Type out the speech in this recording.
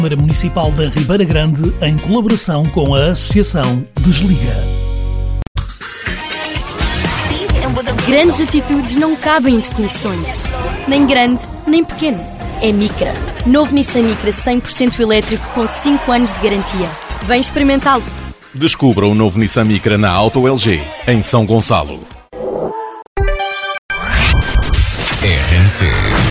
Câmara Municipal da Ribeira Grande, em colaboração com a Associação Desliga. Grandes atitudes não cabem em definições. Nem grande, nem pequeno. É Micra. Novo Nissan Micra 100% elétrico com 5 anos de garantia. Vem experimentá-lo. Descubra o novo Nissan Micra na Auto LG, em São Gonçalo. RMC.